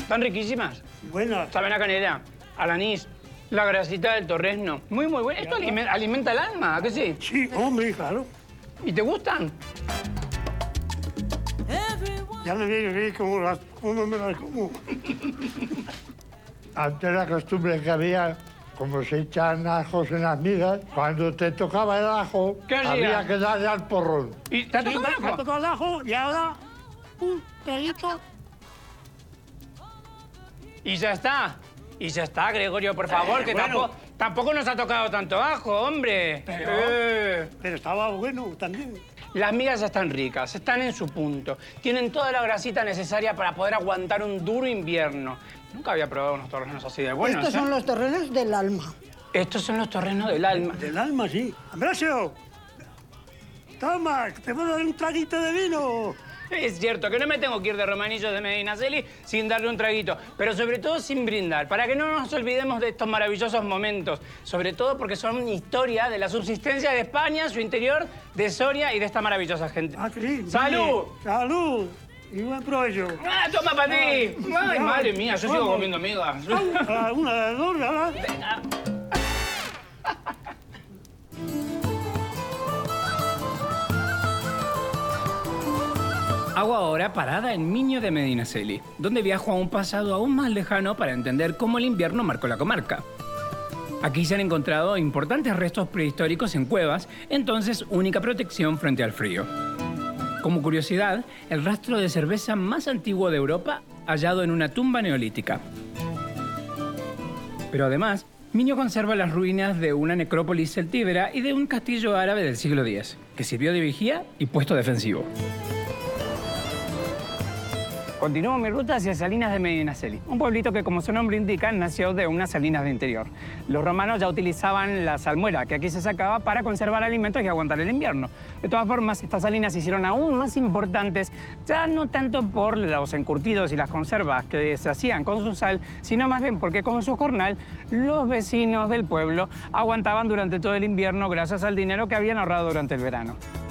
Están riquísimas. Buenas. Saben a canela, al anís, la grasita del torrezno. Muy, muy bueno. Esto alimenta el alma, ¿a que sí? Sí, hombre, claro. ¿Y te gustan? Ya me viene bien como me las como. Antes la costumbre que había, como se echan ajos en las migas, cuando te tocaba el ajo, ¿Qué hacía? había que darle al porrón. ¿Y te ha Sí, tocado el me ha ajo? tocado el ajo y ahora un traguito. Y ya está. Y ya está, Gregorio, por favor, que bueno. tampoco nos ha tocado tanto ajo, hombre. Pero estaba bueno también. Las migas ya están ricas, están en su punto. Tienen toda la grasita necesaria para poder aguantar un duro invierno. Nunca había probado unos torrenos así de buenos, Estos son los torrenos del alma. Estos son los torrenos del alma. Del alma, sí. Ambrosio, toma, te puedo dar un traguito de vino. Es cierto que no me tengo que ir de Romanillos de Medinaceli sin darle un traguito, pero sobre todo sin brindar, para que no nos olvidemos de estos maravillosos momentos, sobre todo porque son historia de la subsistencia de España, su interior, de Soria y de esta maravillosa gente. Ah, sí. ¡Salud! ¡Salud! Y buen provecho. ¡Ah, toma para ti! ¡Ay, madre mía, yo sigo comiendo migas! Una de dos, ¿verdad? Hago ahora parada en Miño de Medinaceli, donde viajo a un pasado aún más lejano para entender cómo el invierno marcó la comarca. Aquí se han encontrado importantes restos prehistóricos en cuevas, entonces única protección frente al frío. Como curiosidad, el rastro de cerveza más antiguo de Europa hallado en una tumba neolítica. Pero además, Miño conserva las ruinas de una necrópolis celtíbera y de un castillo árabe del siglo X, que sirvió de vigía y puesto defensivo. Continúo mi ruta hacia Salinas de Medinaceli, un pueblito que, como su nombre indica, nació de unas salinas de interior. Los romanos ya utilizaban la salmuera que aquí se sacaba para conservar alimentos y aguantar el invierno. De todas formas, estas salinas se hicieron aún más importantes, ya no tanto por los encurtidos y las conservas que se hacían con su sal, sino más bien porque, como su jornal, los vecinos del pueblo aguantaban durante todo el invierno gracias al dinero que habían ahorrado durante el verano.